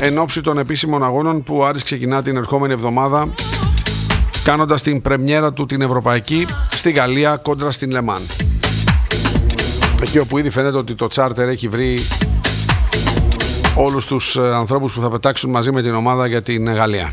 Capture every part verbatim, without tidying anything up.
εν ώψη των επίσημων αγώνων που ο Άρης ξεκινά την ερχόμενη εβδομάδα, κάνοντας την πρεμιέρα του την ευρωπαϊκή στη Γαλλία κόντρα στην Λεμάν. Εκεί όπου ήδη φαίνεται ότι το τσάρτερ έχει βρει όλους τους ανθρώπους που θα πετάξουν μαζί με την ομάδα για την Γαλλία.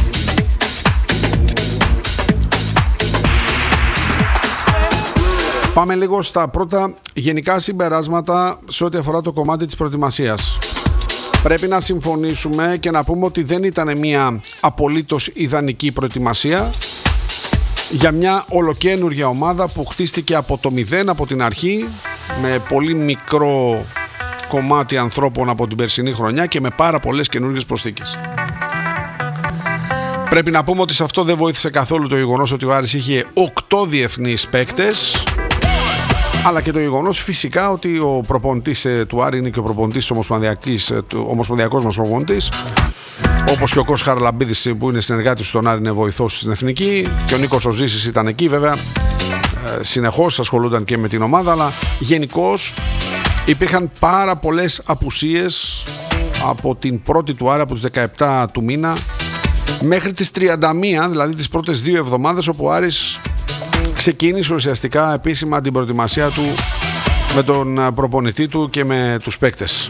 Πάμε λίγο στα πρώτα γενικά συμπεράσματα σε ό,τι αφορά το κομμάτι της προετοιμασίας. Πρέπει να συμφωνήσουμε και να πούμε ότι δεν ήταν μια απολύτως ιδανική προετοιμασία για μια ολοκαίνουργια ομάδα που χτίστηκε από το μηδέν από την αρχή, με πολύ μικρό κομμάτι ανθρώπων από την περσινή χρονιά και με πάρα πολλές καινούργιες προσθήκες. Πρέπει να πούμε ότι σε αυτό δεν βοήθησε καθόλου το γεγονός ότι ο Άρης είχε οκτώ διεθνείς παίκτες, αλλά και το γεγονός φυσικά ότι ο προπονητής του Άρη είναι και ο προπονητής ομοσπονδιακής, ο ομοσπονδιακός μας προπονητής, όπως και ο Κώστας Χαραλαμπίδης που είναι συνεργάτης στον Άρη, είναι βοηθός στην Εθνική, και ο Νίκος Οζήσης ήταν εκεί βέβαια, συνεχώς ασχολούνταν και με την ομάδα, αλλά γενικώς υπήρχαν πάρα πολλές απουσίες από την πρώτη του Άρη, από τις δεκαεπτά του μήνα μέχρι τις τριάντα μία, δηλαδή τις πρώτες δύο εβδομάδες, όπου ο Άρης ξεκίνησε ουσιαστικά επίσημα την προετοιμασία του με τον προπονητή του και με τους παίκτες.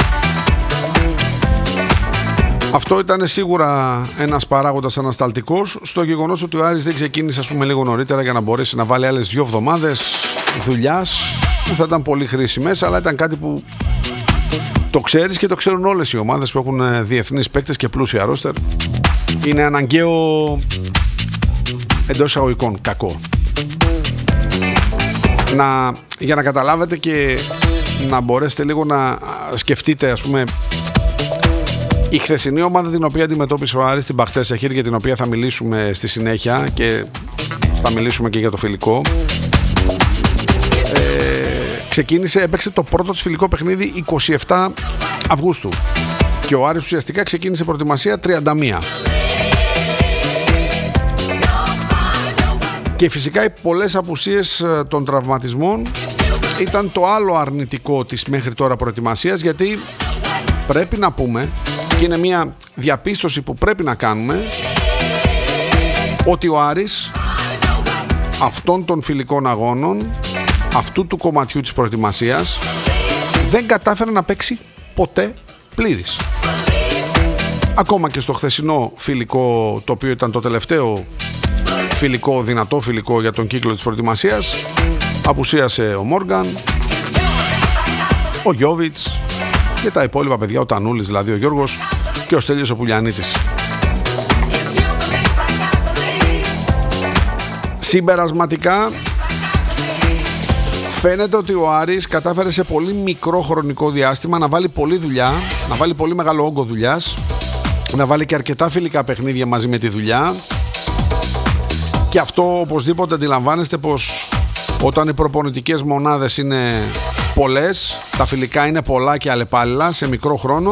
Αυτό ήταν σίγουρα ένας παράγοντας ανασταλτικός στο γεγονός ότι ο Άρης δεν ξεκίνησε, ας πούμε, λίγο νωρίτερα για να μπορέσει να βάλει άλλες δύο εβδομάδες δουλειάς που θα ήταν πολύ χρήσιμες, αλλά ήταν κάτι που το ξέρεις και το ξέρουν όλες οι ομάδες που έχουν διεθνείς παίκτες και πλούσια ρόστερ. Είναι αναγκαίο, εντός εισαγωγικών, κακό. Να, για να καταλάβετε και να μπορέσετε λίγο να σκεφτείτε, ας πούμε, η χθεσινή ομάδα την οποία αντιμετώπισε ο Άρης, την Μπαχτσέσεχιρ, για την οποία θα μιλήσουμε στη συνέχεια και θα μιλήσουμε και για το φιλικό, ε, ξεκίνησε, έπαιξε το πρώτο της φιλικό παιχνίδι είκοσι επτά Αυγούστου και ο Άρης ουσιαστικά ξεκίνησε προετοιμασία τριάντα μία. Και φυσικά οι πολλές απουσίες των τραυματισμών ήταν το άλλο αρνητικό της μέχρι τώρα προετοιμασίας, γιατί πρέπει να πούμε, και είναι μια διαπίστωση που πρέπει να κάνουμε, ότι ο Άρης αυτών των φιλικών αγώνων, αυτού του κομματιού της προετοιμασίας, δεν κατάφερε να παίξει ποτέ πλήρης. Ακόμα και στο χθεσινό φιλικό, το οποίο ήταν το τελευταίο φιλικό, δυνατό φιλικό για τον κύκλο της προετοιμασίας, απουσίασε ο Μόργαν, ο Γιώβιτς και τα υπόλοιπα παιδιά, ο Τανούλης δηλαδή, ο Γιώργος και ο Στέλιος ο Πουλιανίτης. Συμπερασματικά φαίνεται ότι ο Άρης κατάφερε σε πολύ μικρό χρονικό διάστημα να βάλει πολλή δουλειά, να βάλει πολύ μεγάλο όγκο δουλειάς, να βάλει και αρκετά φιλικά παιχνίδια μαζί με τη δουλειά. Και αυτό οπωσδήποτε αντιλαμβάνεστε πως όταν οι προπονητικές μονάδες είναι πολλές, τα φιλικά είναι πολλά και αλλεπάλληλα σε μικρό χρόνο,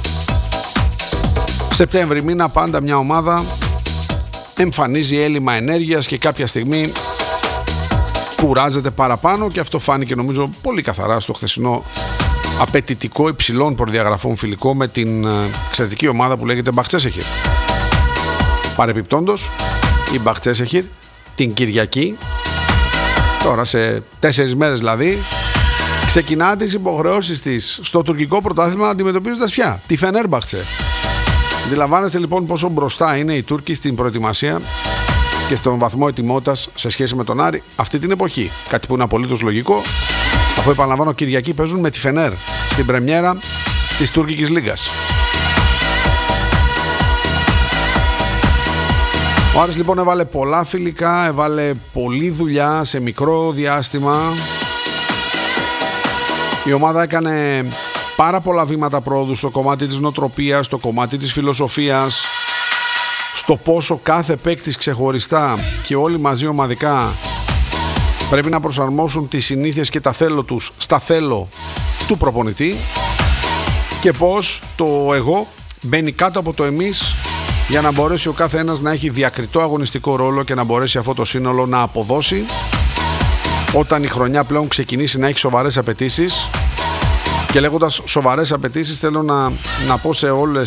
Σεπτέμβρη μήνα πάντα μια ομάδα εμφανίζει έλλειμμα ενέργειας και κάποια στιγμή κουράζεται παραπάνω, και αυτό φάνηκε νομίζω πολύ καθαρά στο χθεσινό απαιτητικό υψηλών προδιαγραφών φιλικό με την εξαιρετική ομάδα που λέγεται Μπαχτσέσεχιρ. Παρεπιπτόντως, η Μπαχτσέσεχιρ την Κυριακή, τώρα σε τέσσερις μέρες δηλαδή, ξεκινά τις υποχρεώσεις της στο τουρκικό πρωτάθλημα αντιμετωπίζοντας πια τη Φενέρμπαχτσε. Αντιλαμβάνεστε λοιπόν πόσο μπροστά είναι οι Τούρκοι στην προετοιμασία και στον βαθμό ετοιμότητας σε σχέση με τον Άρη αυτή την εποχή. Κάτι που είναι απολύτως λογικό, αφού επαναλαμβάνω Κυριακή παίζουν με τη Φενέρ στην πρεμιέρα της τουρκικής λίγας. Ο Άρης λοιπόν έβαλε πολλά φιλικά, έβαλε πολλή δουλειά σε μικρό διάστημα. Η ομάδα έκανε πάρα πολλά βήματα πρόοδου στο κομμάτι της νοοτροπίας, στο κομμάτι της φιλοσοφίας, στο πόσο κάθε παίκτης ξεχωριστά και όλοι μαζί ομαδικά πρέπει να προσαρμόσουν τις συνήθειες και τα θέλω τους στα θέλω του προπονητή, και πως το εγώ μπαίνει κάτω από το εμείς για να μπορέσει ο κάθε ένας να έχει διακριτό αγωνιστικό ρόλο και να μπορέσει αυτό το σύνολο να αποδώσει όταν η χρονιά πλέον ξεκινήσει να έχει σοβαρές απαιτήσεις. Και λέγοντας σοβαρές απαιτήσεις, θέλω να, να πω σε όλες